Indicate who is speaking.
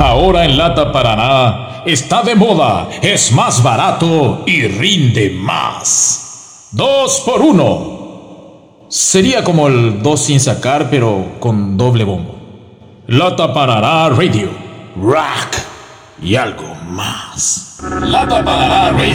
Speaker 1: Ahora en Lata Paraná está de moda, es más barato y rinde más. 2 por 1. Sería como el 2 sin sacar, pero con doble bombo. Lata Paraná Radio, rock y algo más. Lata Paraná Radio.